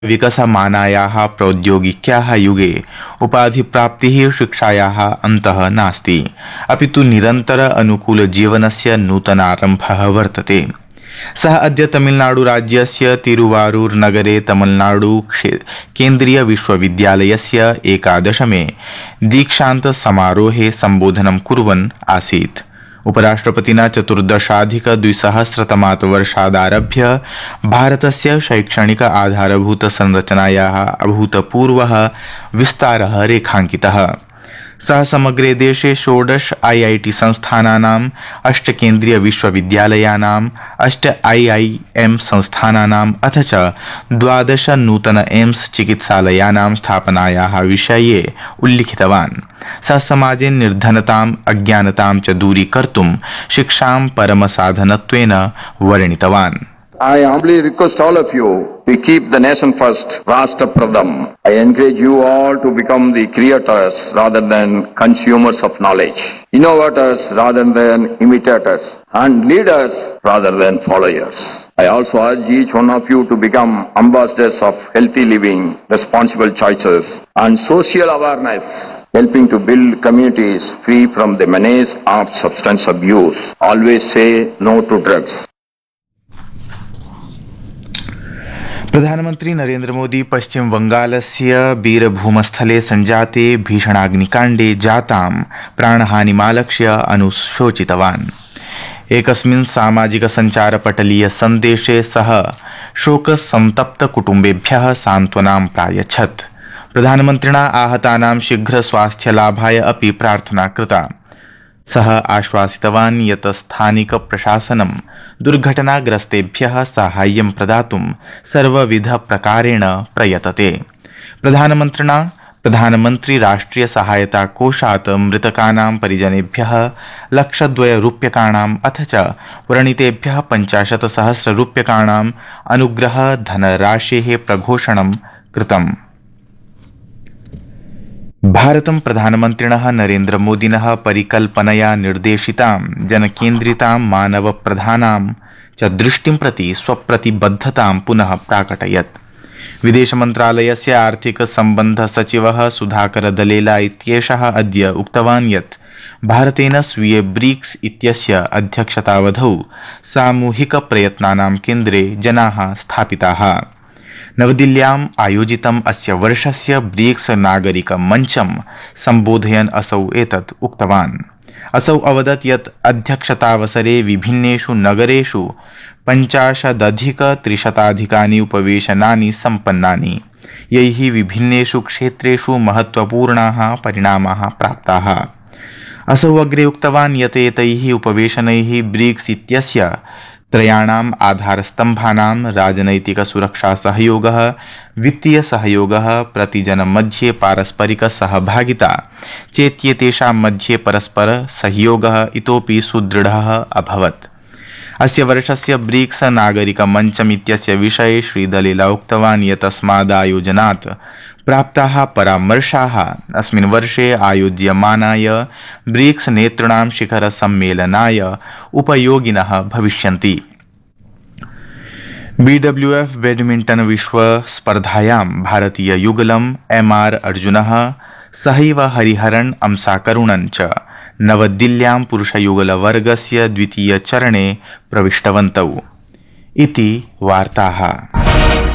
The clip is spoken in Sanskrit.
विकसमानायाः प्रौद्योगिक्याः युगे उपाधिप्राप्तिः शिक्षायाः अन्तः नास्ति, अपि तु निरन्तर अनुकूलजीवनस्य नूतनारम्भः वर्तते। सः अद्य तमिलनाडुराज्यस्य तिरुवारूर नगरे तमिलनाडु केन्द्रीय विश्वविद्यालयस्य 11मे दीक्षान्तसमारोहे सम्बोधनं कुर्वन् आसीत्। उपराष्ट्रपतिना 14,200 वर्षादारभ्य भारतस्य शैक्षणिक आधारभूत संरचनायाः अभूतपूर्वः विस्तारः रेखाङ्कितः। सः समग्रे देशे 16 IIT संस्थानानाम्, 8 केन्द्रीय विश्वविद्यालयानाम्, 8 IIM संस्थानानाम् अथ च 12 नूतन एम्स चिकित्सालयानां स्थापनायाः विषये उल्लिखितवान्। सः समाजे निर्धनताम्, अज्ञानतां च दूरीकर्तुं शिक्षां परमसाधनत्वेन वर्णितवान्। I humbly request all of you to keep the nation first, Rashtra Pradham. I encourage you all to become the creators rather than consumers of knowledge, innovators rather than imitators, and leaders rather than followers. I also urge each one of you to become ambassadors of healthy living, responsible choices, and social awareness, helping to build communities free from the menace of substance abuse. Always say no to drugs. प्रधानमंत्री नरेंद्र मोदी पश्चिम बंगालस्य बीरभूमस्थले संजाते भीषणाग्निकाण्डे जातां प्राणहानिमालक्ष्य अनुशोचितवान्। एकस्मिन् सामाजिक संचारपटलीय सन्देशे सः शोकसन्तप्तकुटुम्बेभ्यः सान्त्वनां प्रायच्छत्। प्रधानमन्त्रिणा आहतानां शीघ्र स्वास्थ्यलाभाय अपि प्रार्थना कृता। सः आश्वासितवान् यत् स्थानिक प्रशासनं दुर्घटनाग्रस्तेभ्यः साहाय्यं प्रदातुं सर्वविधप्रकारेण प्रयतते। प्रधानमन्त्रिणा प्रधानमन्त्री राष्ट्रिय सहायता कोषात् मृतकानां परिजनेभ्यः 1,02 रूप्यकाणाम् अथ च व्रणितेभ्यः 50,000 रूप्यकाणाम् अनुग्रह धनराशेः प्रघोषणं कृतम्। भारतं प्रधानमन्त्रिणः नरेंद्र मोदिनः परिकल्पनया निर्देशितां जनकेन्द्रितां मानवप्रधानां च दृष्टिं प्रति स्वप्रतिबद्धतां पुनः प्राकटयत्। विदेशमन्त्रालयस्य आर्थिक सम्बन्ध सचिवः सुधाकर दलेला इत्येषः अद्य उक्तवान् यत् भारतेन स्वीय ब्रिक्स इत्यस्य अध्यक्षतावधौ सामूहिक प्रयत्नानां केन्द्रे जनाः स्थापिताः। नवदिल्ल्याम् आयोजितम् अस्य वर्षस्य ब्रिक्स नागरिक मंचं सम्बोधयन् असौ एतत् उक्तवान्। असौ अवदत् यत् अध्यक्षतावसरे विभिन्नेषु नगरेषु 50,300 उपवेशनानि सम्पन्नानि, यैः विभिन्नेषु क्षेत्रेषु महत्वपूर्णाः परिणामाः प्राप्ताः। असौ अग्रे उक्तवान् यत् एतैः उपवेशनैः ब्रिक्स इत्यस्य त्रयाणाम् आधारस्तम्भानां राजनैतिक सुरक्षा सहयोगः, वित्तीय सहयोगः, प्रतिजनमध्ये पारस्परिक सहभागिता चेत्येतेषां मध्ये परस्पर सहयोगः इतोपि सुदृढः अभवत्। अस्य वर्षस्य ब्रिक्स नागरिक मंचमित्यस्य विषये श्रीदलेला उक्तवान् यत् अस्मादायोजनात् प्राप्ताः परामर्शाः अस्मिन् वर्षे आयोज्यमानाय ब्रिक्स नेतॄणां शिखर सम्मेलनाय उपयोगिनः भविष्यन्ति। BWF बैडमिंटन विश्व स्पर्धायां भारतीय युगलम् MR अर्जुनः सहैव हरिहरन् अंसाकरुणन् च नवदिल्ल्यां पुरुषयुगलवर्गस्य द्वितीयचरणे प्रविष्टवन्तौ इति वार्ताः।